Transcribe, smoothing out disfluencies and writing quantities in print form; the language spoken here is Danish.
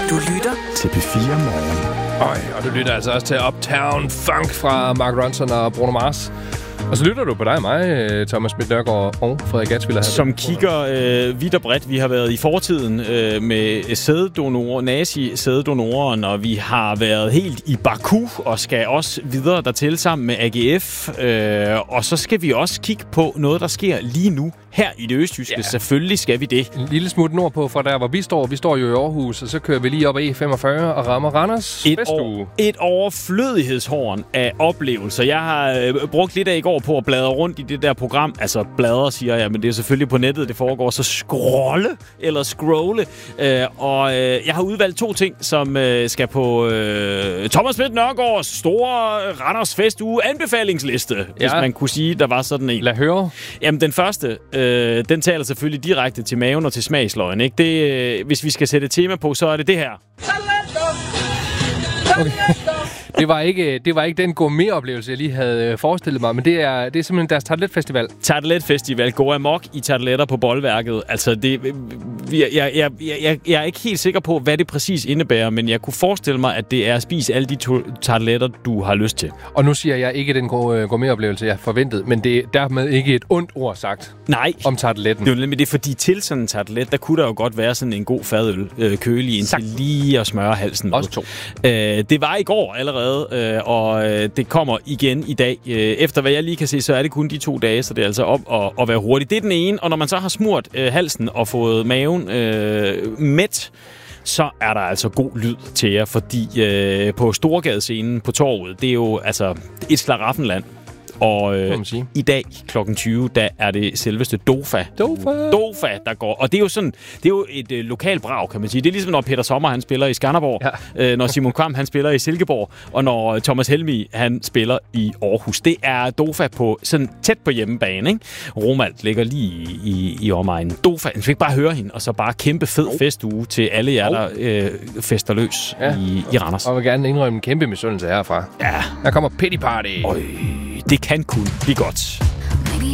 Du lytter til P4 Morgen. Og du lytter altså også til Uptown Funk fra Mark Ronson og Bruno Mars. Og så lytter du på dig og mig, Thomas Schmidt Nørgaard og Frederik Gatsviller. Som kigger vidt og bredt. Vi har været i fortiden med sæddonorer, nazi-sæddonoren, og vi har været helt i Baku og skal også videre dertil sammen med AGF. Og så skal vi også kigge på noget, der sker lige nu her i det østjyske. Ja. Selvfølgelig skal vi det. En lille smut nordpå fra der, hvor vi står. Vi står jo i Aarhus, og så kører vi lige op ad E45 og rammer Randers festuge. Et overflødighedshorn af oplevelser. Jeg har brugt lidt af i går på at bladre rundt i det der program. Altså bladre, siger jeg, men det er selvfølgelig på nettet, det foregår. Så scrolle. Og jeg har udvalgt 2 ting, som skal på Thomas Schmidt Nørgaards store Randers festuge anbefalingsliste. Ja. Hvis man kunne sige, der var sådan en. Lad høre. Jamen, den første, den taler selvfølgelig direkte til maven og til smagsløgene, ikke? Det, hvis vi skal sætte et tema på, så er det det her. Okay. Det var ikke den gourmet-oplevelse, jeg lige havde forestillet mig, men det er simpelthen deres tarteletfestival. Tarteletfestival. Gå amok i tarteletter på boldværket. Altså, jeg er ikke helt sikker på, hvad det præcis indebærer, men jeg kunne forestille mig, at det er at spise alle de tarteletter, du har lyst til. Og nu siger jeg ikke den gourmet-oplevelse, jeg forventede, men det er dermed ikke et ondt ord sagt. Nej. Om tarteletten. Det er fordi til sådan en tartelet, der kunne der jo godt være sådan en god fadøl kølig indtil lige at smøre halsen. Også 2. Det var i går allerede, og det kommer igen i dag. Efter hvad jeg lige kan se, så er det kun de 2 dage, så det er altså om at være hurtig. Det er den ene, og når man så har smurt halsen og fået maven mæt, så er der altså god lyd til jer, fordi på Storgadescenen på torvet, det er jo altså et slaraffenland. Og i dag kl. 20, der er det selveste Dofa, der går. Og det er jo sådan, det er jo et lokal brag, kan man sige. Det er ligesom når Peter Sommer, han spiller i Skanderborg, ja. Når Simon Kvam, han spiller i Silkeborg, og når Thomas Helmig, han spiller i Aarhus. Det er Dofa på sådan tæt på hjemmebane, ikke? Romalt ligger lige i omegnen. Dofa, man fik bare høre hende, og så bare kæmpe fed festuge til alle jer, der fester løs i Randers. Og jeg vil gerne indrømme en kæmpe misundelse herfra. Ja. Der kommer Pity Party. Det kan kun blive godt.